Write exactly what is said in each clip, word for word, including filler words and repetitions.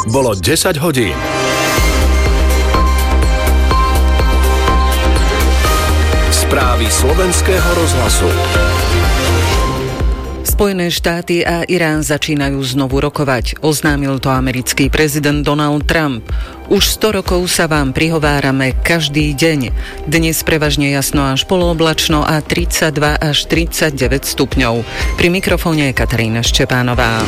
bolo desať hodín. Správy slovenského rozhlasu. Spojené štáty a Irán začínajú znovu rokovať. Oznámil to americký prezident Donald Trump. Už sto rokov sa vám prihovárame každý deň. Dnes prevažne jasno až polooblačno a tridsaťdva až tridsaťdeväť stupňov. Pri mikrofóne je Katarína Štepánová.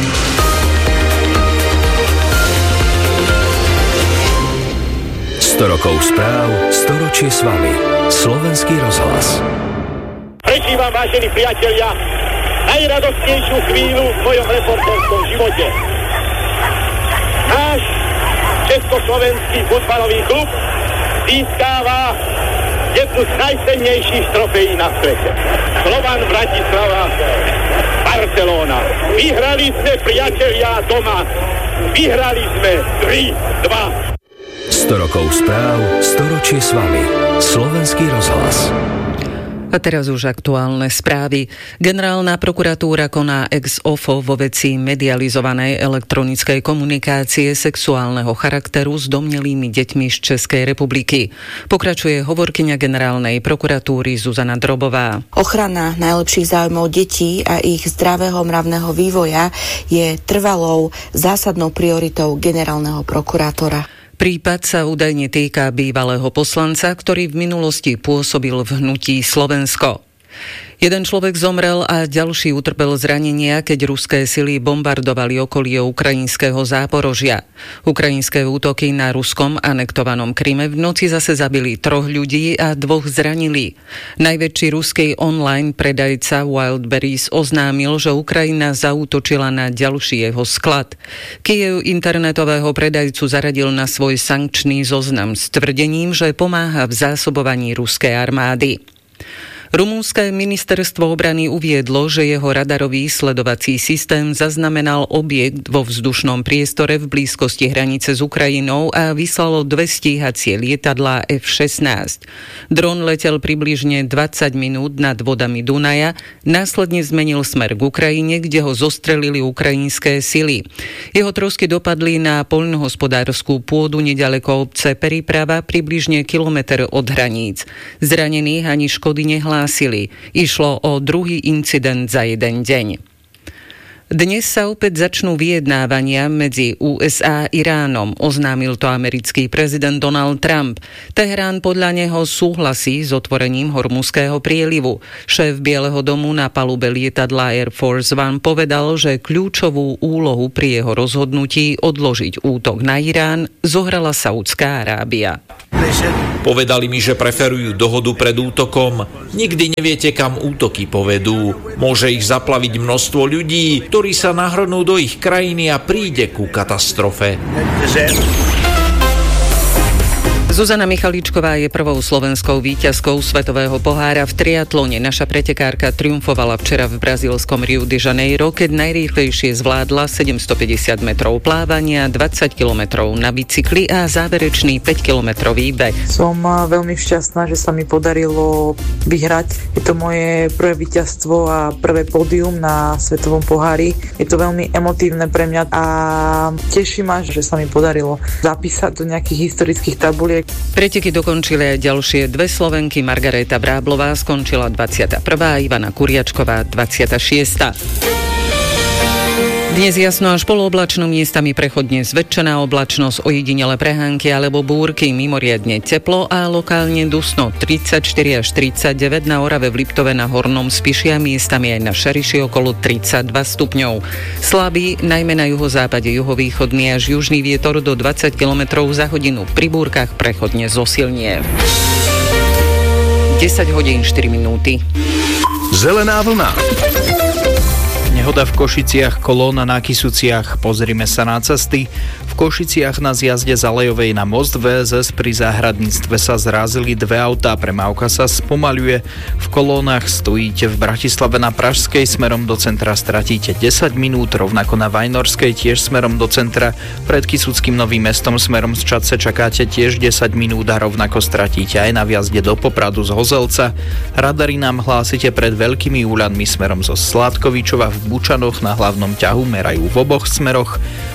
sto rokov správ, storočie s vami. Slovenský rozhlas. Prežívam, vážení priatelia, najradostnejšiu chvíľu v mojom reportérskom živote. Náš československý futbalový klub získáva jednu z najcennejších trofejí na svete. Slovan Bratislava, Barcelona. Vyhrali sme, priatelia, doma. Vyhrali sme tri dva. sto rokov správ, storočie s vami. Slovenský rozhlas. A teraz už aktuálne správy. Generálna prokuratúra koná ex ofo vo veci medializovanej elektronickej komunikácie sexuálneho charakteru s domnelými deťmi z Českej republiky. Pokračuje hovorkyňa generálnej prokuratúry Zuzana Drobová. Ochrana najlepších záujmov detí a ich zdravého mravného vývoja je trvalou zásadnou prioritou generálneho prokurátora. Prípad sa údajne týka bývalého poslanca, ktorý v minulosti pôsobil v hnutí Slovensko. Jeden človek zomrel a ďalší utrpel zranenia, keď ruské sily bombardovali okolie ukrajinského Záporožia. Ukrajinské útoky na ruskom anektovanom Kryme v noci zase zabili troch ľudí a dvoch zranili. Najväčší ruský online predajca Wildberries oznámil, že Ukrajina zaútočila na ďalší jeho sklad. Kyjev internetového predajcu zaradil na svoj sankčný zoznam s tvrdením, že pomáha v zásobovaní ruskej armády. Rumunské ministerstvo obrany uviedlo, že jeho radarový sledovací systém zaznamenal objekt vo vzdušnom priestore v blízkosti hranice s Ukrajinou a vyslalo dve stíhacie lietadlá ef šestnásť. Dron letel približne dvadsať minút nad vodami Dunaja, následne zmenil smer k Ukrajine, kde ho zostrelili ukrajinské sily. Jeho trosky dopadli na poľnohospodárskú pôdu neďaleko obce Periprava, približne kilometr od hraníc. Zranených ani škody nehlásili. Išlo o druhý incident za jeden deň. Dnes sa opäť začnú vyjednávania medzi ú es á a Iránom, oznámil to americký prezident Donald Trump. Teherán podľa neho súhlasí s otvorením Hormuzského prielivu. Šéf Bieleho domu na palube lietadla Air Force One povedal, že kľúčovú úlohu pri jeho rozhodnutí odložiť útok na Irán zohrala Saudská Arábia. Povedali mi, že preferujú dohodu pred útokom. Nikdy neviete, kam útoky povedú. Môže ich zaplaviť množstvo ľudí, ktorí sa nahrnú do ich krajiny a príde ku katastrofe. Zuzana Michaličková je prvou slovenskou víťazkou svetového pohára v triatlone. Naša pretekárka triumfovala včera v brazílskom Rio de Janeiro, keď najrýchlejšie zvládla sedemstopäťdesiat metrov plávania, dvadsať kilometrov na bicykli a záverečný päťkilometrový beh. Som veľmi šťastná, že sa mi podarilo vyhrať. Je to moje prvé víťazstvo a prvé pódium na svetovom pohári. Je to veľmi emotívne pre mňa a teší ma, že sa mi podarilo zapísať do nejakých historických tabuliek. Preteky dokončili aj ďalšie dve Slovenky. Margareta Bráblová skončila dvadsiata prvá a Ivana Kuriačková dvadsiata šiesta Dnes jasno až polooblačno, miestami prechodne zväčšená oblačnosť, ojedinele prehánky alebo búrky, mimoriadne teplo a lokálne dusno tridsaťštyri až tridsaťdeväť, na Orave, v Liptove, na Hornom Spiši a miestami aj na Šariši okolo tridsaťdva stupňov. Slabý, najmä na juhozápade, juhovýchodný až južný vietor do dvadsať kilometrov za hodinu, pri búrkach prechodne zosilnie. desať hodín štyri minúty. Zelená vlna. Nehoda v Košiciach, kolóna na Kysuciach. Pozrime sa na cesty. V Košiciach na zjazde z Alejovej na most vé es es pri záhradníctve sa zrazili dve autá. Premávka sa spomaľuje. V kolónach stojíte v Bratislave na Pražskej, smerom do centra stratíte desať minút, rovnako na Vajnorskej tiež smerom do centra. Pred Kysuckým Novým Mestom smerom z Čadce čakáte tiež desať minút a rovnako stratíte aj na vjazde do Popradu z Hozelca. Radary nám hlásite pred Veľkými Úľadmi smerom zo Sládkovičova. V Bučanoch na hlavnom ťahu merajú v oboch smeroch.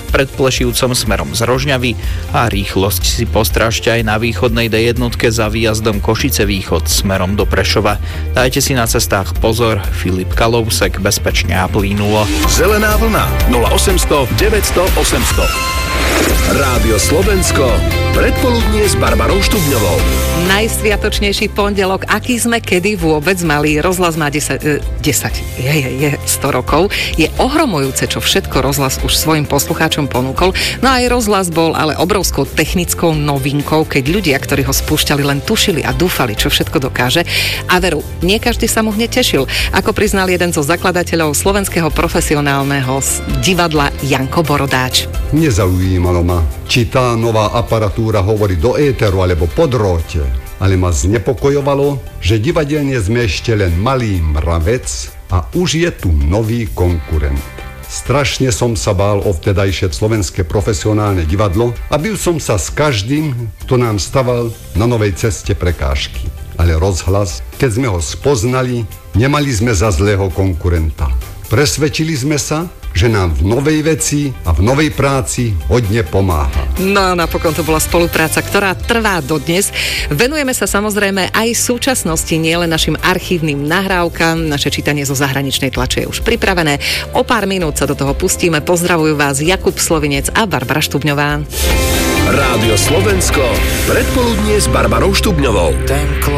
pred Plešivcom smerom z Rožňavy a rýchlosť si postrážte aj na východnej dé jednotke za výjazdom Košice východ smerom do Prešova. Dajte si na cestách pozor. Filip Kalousek, bezpečne a plynulo. Zelená vlna nula osemsto deväťsto osemsto. Rádio Slovensko, predpoludnie s Barbarou Štubňovou. Najsviatočnejší pondelok, aký sme kedy vôbec mali. Rozhlas má desať, desať je, je, je sto rokov. Je ohromujúce, čo všetko rozhlas už svojim poslucháčom ponúkol. No aj rozhlas bol ale obrovskou technickou novinkou, keď ľudia, ktorí ho spúšťali, len tušili a dúfali, čo všetko dokáže. A veru, nie každý sa mu hneď tešil. Ako priznal jeden zo zakladateľov slovenského profesionálneho divadla Janko Borodáč. Nezaujímalo ma, či tá nová aparatúra hovorí do éteru alebo po drôte, ale ma znepokojovalo, že divadelne sme ešte len malý mravec a už je tu nový konkurent. Strašne som sa bál o vtedajšie slovenské profesionálne divadlo a bil som sa s každým, kto nám staval na novej ceste prekážky. Ale rozhlas, keď sme ho spoznali, nemali sme za zlého konkurenta. Presvedčili sme sa, že nám v novej veci a v novej práci hodne pomáha. No a napokon to bola spolupráca, ktorá trvá dodnes. Venujeme sa samozrejme aj súčasnosti, nielen našim archívnym nahrávkam. Naše čítanie zo zahraničnej tlače je už pripravené. O pár minút sa do toho pustíme. Pozdravujú vás Jakub Slovinec a Barbara Štubňová. Rádio Slovensko, predpoludnie s Barbarou Štubňovou.